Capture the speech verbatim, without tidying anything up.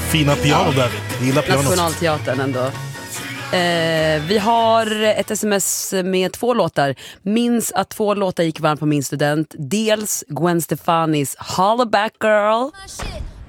Fina piano där. Jag gillar pianot. Nationalteatern ändå. Eh, vi har ett sms med två låtar. Minns att två låtar gick varmt på min student. Dels Gwen Stefanis Holla Back Girl